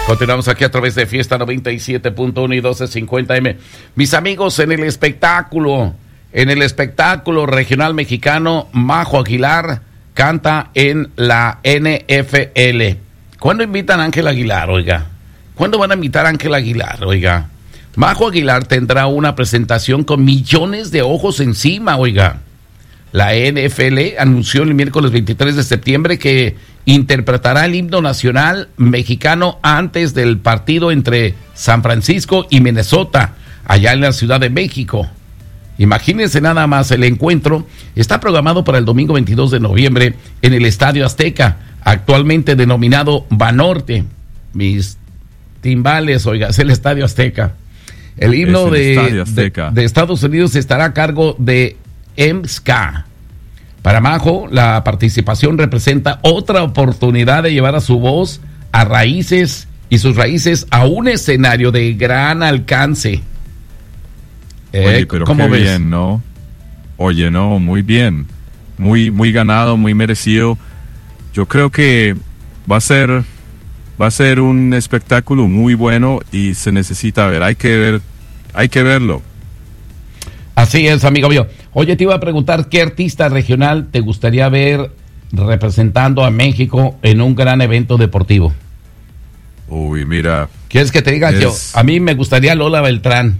Continuamos aquí a través de Fiesta 97.1 y 1250M. Mis amigos, en el espectáculo regional mexicano, Majo Aguilar canta en la NFL. ¿Cuándo invitan a Ángel Aguilar, oiga? ¿Cuándo van a invitar a Ángel Aguilar, oiga? Majo Aguilar tendrá una presentación con millones de ojos encima, oiga. La NFL anunció el miércoles 23 de septiembre que interpretará el himno nacional mexicano antes del partido entre San Francisco y Minnesota, allá en la Ciudad de México. Imagínense nada más, el encuentro está programado para el domingo 22 de noviembre en el Estadio Azteca, actualmente denominado Banorte. Mis timbales, oiga, es el Estadio Azteca. El himno de Estados Unidos estará a cargo de MSK. Para Majo, la participación representa otra oportunidad de llevar a su voz a raíces y sus raíces a un escenario de gran alcance. Oye, pero ¿cómo qué ves? Bien, ¿no? Oye, no, muy bien. Muy ganado, muy merecido. Yo creo que va a ser un espectáculo muy bueno y se necesita ver. Hay que verlo. Así es, amigo mío. Oye, te iba a preguntar, ¿qué artista regional te gustaría ver representando a México en un gran evento deportivo? Uy, mira. ¿Quieres que te diga yo? A mí me gustaría Lola Beltrán.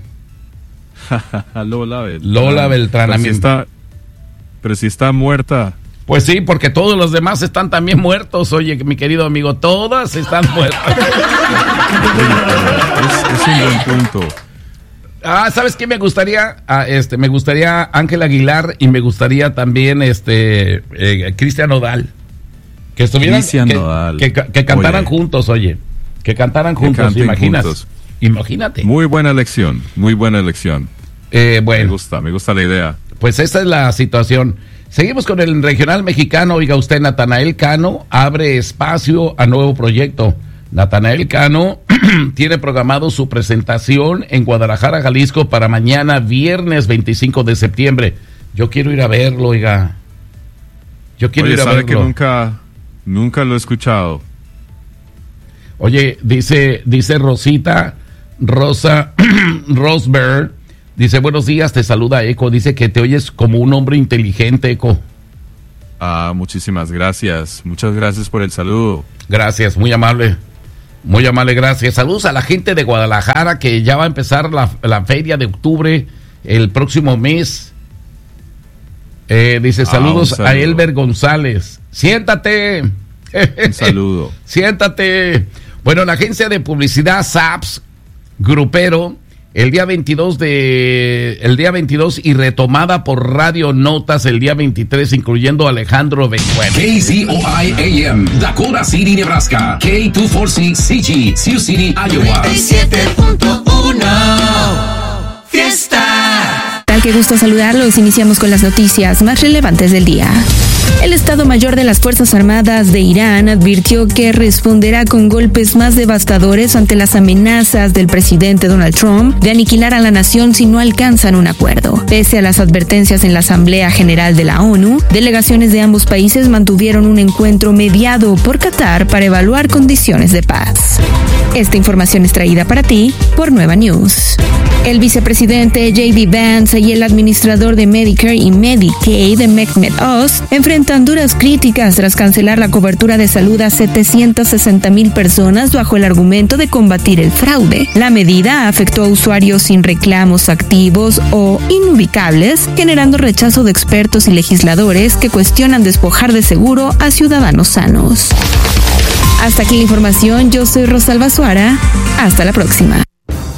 Lola Beltrán, a mí. Pero si está muerta. Pues sí, porque todos los demás están también muertos. Oye, mi querido amigo, todas están muertas. Es un buen punto. ¿Sabes qué me gustaría? Me gustaría Ángel Aguilar y me gustaría también Cristian Nodal. Que estuvieran, que cantaran juntos, oye. Que cantaran juntos, imagínate. Muy buena elección. Bueno. Me gusta la idea. Pues esa es la situación. Seguimos con el regional mexicano. Oiga usted, Natanael Cano abre espacio a nuevo proyecto. Natanael Cano tiene programado su presentación en Guadalajara, Jalisco, para mañana, viernes 25 de septiembre. Yo quiero ir a verlo, oiga. ¿Sabe que nunca lo he escuchado? Oye, dice Rosa Rosberg, dice, buenos días, te saluda Eco, dice que te oyes como un hombre inteligente, Eco. Muchísimas gracias. Muchas gracias por el saludo. Gracias, muy amable. Muy amable, gracias. Saludos a la gente de Guadalajara, que ya va a empezar la feria de octubre el próximo mes. Dice, saludos a Elber González. Siéntate. Un saludo. Siéntate. Bueno, la agencia de publicidad SAPS Grupero, el día 22 y retomada por Radio Notas el día 23, incluyendo Alejandro Bejuel. KZOI AM, Dakota City, Nebraska. K240CG, Sioux City, Iowa. 97.1 Fiesta. Tal, que gusto saludarlos. Iniciamos con las noticias más relevantes del día. El Estado Mayor de las Fuerzas Armadas de Irán advirtió que responderá con golpes más devastadores ante las amenazas del presidente Donald Trump de aniquilar a la nación si no alcanzan un acuerdo. Pese a las advertencias en la Asamblea General de la ONU, delegaciones de ambos países mantuvieron un encuentro mediado por Qatar para evaluar condiciones de paz. Esta información es traída para ti por Nueva News. El vicepresidente J.D. Vance y el administrador de Medicare y Medicaid, Mehmet Oz, enfrentan duras críticas tras cancelar la cobertura de salud a 760,000 personas bajo el argumento de combatir el fraude. La medida afectó a usuarios sin reclamos activos o inubicables, generando rechazo de expertos y legisladores que cuestionan despojar de seguro a ciudadanos sanos. Hasta aquí la información. Yo soy Rosalba Suara. Hasta la próxima.